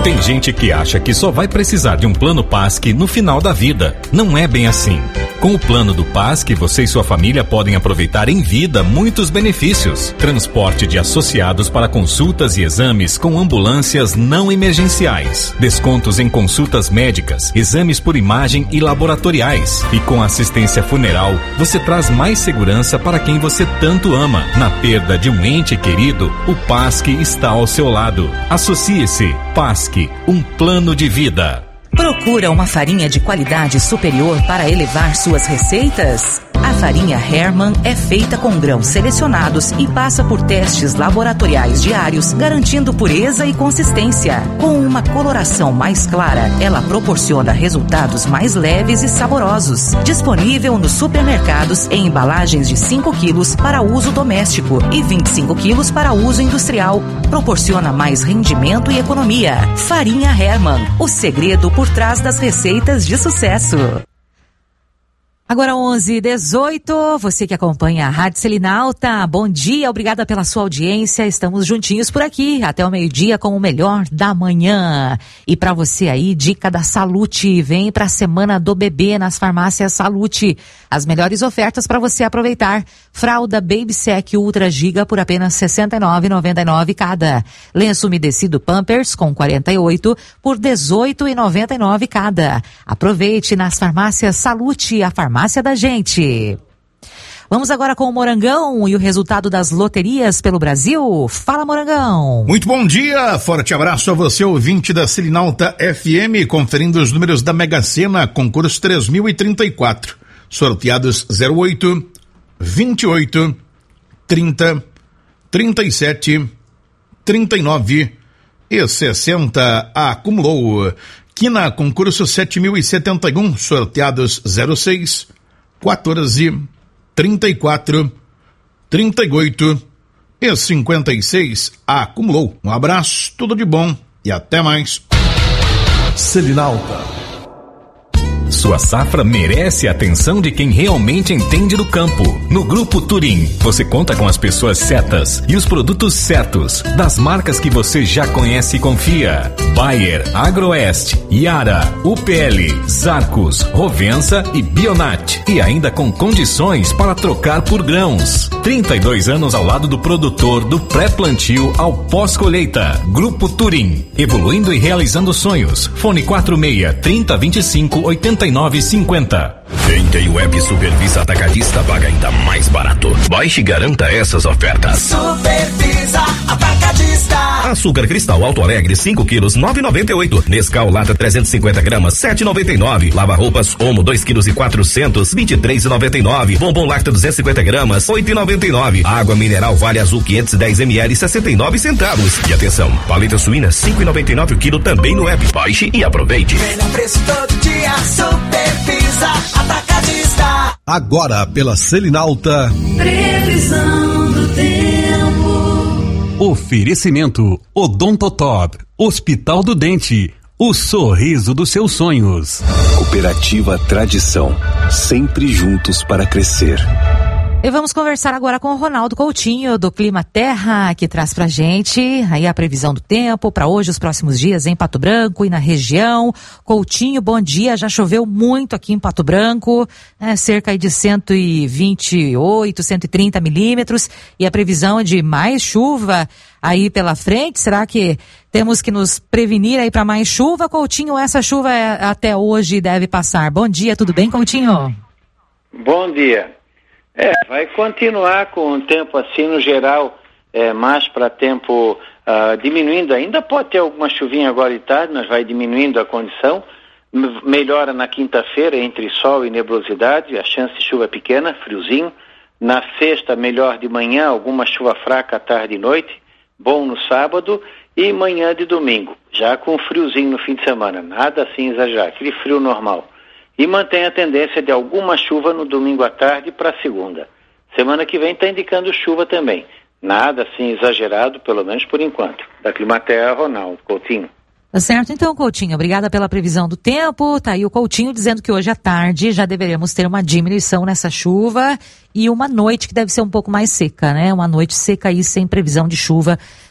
Tem gente que acha que só vai precisar de um plano PASC no final da vida. Não é bem assim. Com o plano do PASC, você e sua família podem aproveitar em vida muitos benefícios. Transporte de associados para consultas e exames com ambulâncias não emergenciais. Descontos em consultas médicas, exames por imagem e laboratoriais. E com assistência funeral, você traz mais segurança para quem você tanto ama. Na perda de um ente querido, o PASC está ao seu lado. Associe-se. PASC, um plano de vida. Procura uma farinha de qualidade superior para elevar suas receitas? A farinha Hermann é feita com grãos selecionados e passa por testes laboratoriais diários, garantindo pureza e consistência. Com uma coloração mais clara, ela proporciona resultados mais leves e saborosos. Disponível nos supermercados em embalagens de 5 quilos para uso doméstico e 25 quilos para uso industrial. Proporciona mais rendimento e economia. Farinha Hermann, o segredo por trás das receitas de sucesso. Agora 11h18, você que acompanha a Rádio Selinalta, bom dia, obrigada pela sua audiência, estamos juntinhos por aqui, até o meio-dia com o melhor da manhã. E para você aí, dica da Salute, vem para a Semana do Bebê nas farmácias Salute, as melhores ofertas para você aproveitar. Fralda Baby Sec Ultra Giga por apenas R$ 69,99 cada. Lenço umedecido Pampers com 48 por R$ 18,99 cada. Aproveite nas farmácias Salute, a farmácia da gente. Vamos agora com o Morangão e o resultado das loterias pelo Brasil. Fala, Morangão. Muito bom dia, forte abraço a você, ouvinte da Selinalta FM, conferindo os números da Mega Sena, concurso 3034. Sorteados 08, 28, 30, 37, 39 e 60. Acumulou. Quina, concurso 7071, sorteados 06, 14, 34, 38 e 56. Acumulou. Um abraço, tudo de bom e até mais. Selinalta. Sua safra merece a atenção de quem realmente entende do campo. No Grupo Turim, você conta com as pessoas certas e os produtos certos, das marcas que você já conhece e confia. Bayer, Agroeste, Yara, UPL, Zarcos, Rovensa e Bionat. E ainda com condições para trocar por grãos. 32 anos ao lado do produtor, do pré-plantio ao pós-colheita. Grupo Turim, evoluindo e realizando sonhos. Fone 46-3025-8950. Quem tem web Supervisa Atacadista paga ainda mais barato. Baixe e garanta essas ofertas. Supervisa Atacadista. Açúcar cristal Alto Alegre 5 quilos 9,98. Nescau lata 350 gramas 7,99. Lava roupas Omo 2 quilos e 400 23,99. Bombom Lacta 250 gramas 8,99. Água mineral Vale Azul 510 ml 69 centavos. E atenção, paleta suína 5,99 o quilo também no app. Baixe e aproveite. Menor preço todo dia. Supervisa Atacadista. Agora pela Selinalta. Previsão do tempo. Oferecimento Odontotop, Hospital do Dente, o sorriso dos seus sonhos. Cooperativa Tradição, sempre juntos para crescer. E vamos conversar agora com o Ronaldo Coutinho, do Clima Terra, que traz pra gente aí a previsão do tempo para hoje, os próximos dias em Pato Branco e na região. Coutinho, bom dia, já choveu muito aqui em Pato Branco, cerca de 128, 130 milímetros, e a previsão é de mais chuva aí pela frente. Será que temos que nos prevenir aí para mais chuva, Coutinho? Essa chuva até hoje deve passar. Bom dia, tudo bem, Coutinho? Bom dia. Vai continuar com o tempo assim no geral, mais para tempo diminuindo ainda. Pode ter alguma chuvinha agora de tarde, mas vai diminuindo a condição. Melhora na quinta-feira entre sol e nebulosidade, a chance de chuva é pequena, friozinho. Na sexta, melhor de manhã, alguma chuva fraca à tarde e noite. Bom no sábado e manhã de domingo, já com friozinho no fim de semana. Nada assim exagerado, aquele frio normal. E mantém a tendência de alguma chuva no domingo à tarde para segunda. Semana que vem está indicando chuva também. Nada assim exagerado, pelo menos por enquanto. Da Climaterra, Ronaldo Coutinho. Tá certo, então, Coutinho. Obrigada pela previsão do tempo. Tá aí o Coutinho dizendo que hoje à tarde já deveremos ter uma diminuição nessa chuva e uma noite que deve ser um pouco mais seca, né? Uma noite seca aí, sem previsão de chuva